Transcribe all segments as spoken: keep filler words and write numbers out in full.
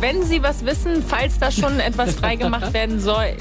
Wenn Sie was wissen, falls da schon etwas freigemacht werden soll,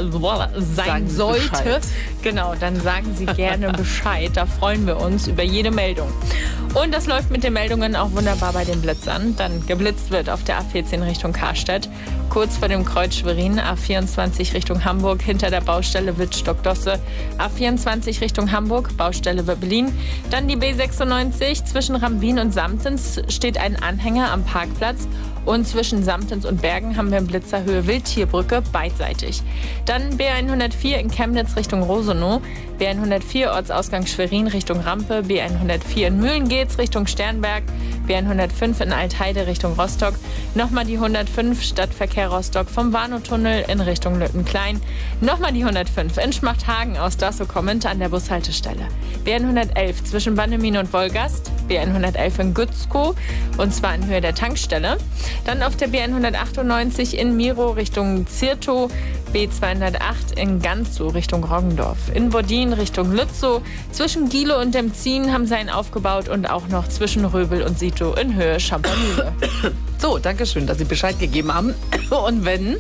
sein sollte, genau, dann sagen Sie gerne Bescheid. Da freuen wir uns über jede Meldung. Und das läuft mit den Meldungen auch wunderbar bei den Blitzern. Dann geblitzt wird auf der A vierzehn Richtung Karstedt, kurz vor dem Kreuz Schwerin, A vierundzwanzig Richtung Hamburg, hinter der Baustelle Wittstock-Dosse, A vierundzwanzig Richtung Hamburg, Baustelle Wöbbelin. Dann die B sechsundneunzig, zwischen Rambin und Samtens steht ein Anhänger am Parkplatz. Und zwischen Samtens und Bergen haben wir in Blitzerhöhe Wildtierbrücke beidseitig. Dann B hundertvier in Chemnitz Richtung Rosenow, B hundertvier Ortsausgang Schwerin Richtung Rampe, B hundertvier in Mühlengeetz Richtung Sternberg, B hundertfünf in Altheide Richtung Rostock, nochmal die hundertfünf Stadtverkehr Rostock vom Warnow-Tunnel in Richtung Lüttenklein, nochmal die hundertfünf in Schmachthagen aus Dassow kommend an der Bushaltestelle, B hundertelf zwischen Bannemien und Wolgast, B hundertelf in Gützkow und zwar in Höhe der Tankstelle. Dann auf der B hundertachtundneunzig in Miro Richtung Zirtow, B zweihundertacht in Ganzow Richtung Roggendorf, in Bodin Richtung Lützow, zwischen Giele und Demzin haben sie einen aufgebaut und auch noch zwischen Röbel und Sito in Höhe Champagner. So, danke schön, dass Sie Bescheid gegeben haben. Und wenn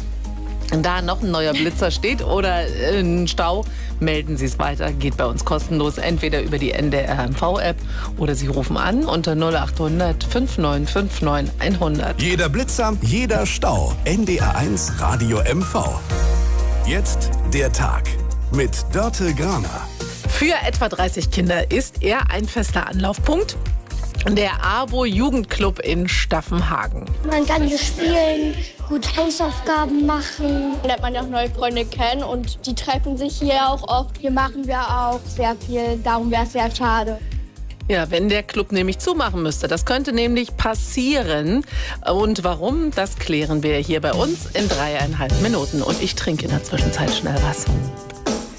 da noch ein neuer Blitzer steht oder ein Stau, melden Sie es weiter. Geht bei uns kostenlos, entweder über die N D R M V-App oder Sie rufen an unter null achthundert fünf neun fünf neun hundert. Jeder Blitzer, jeder Stau. N D R eins Radio M V. Jetzt der Tag mit Dörte Graner. Für etwa dreißig Kinder ist er ein fester Anlaufpunkt. Der AWO-Jugendclub in Staffenhagen. Man kann hier spielen, gut Hausaufgaben machen. Da lernt man ja auch neue Freunde kennen und die treffen sich hier auch oft. Hier machen wir auch sehr viel, darum wäre es sehr schade. Ja, wenn der Club nämlich zumachen müsste. Das könnte nämlich passieren. Und warum, das klären wir hier bei uns in dreieinhalb Minuten. Und ich trinke in der Zwischenzeit schnell was.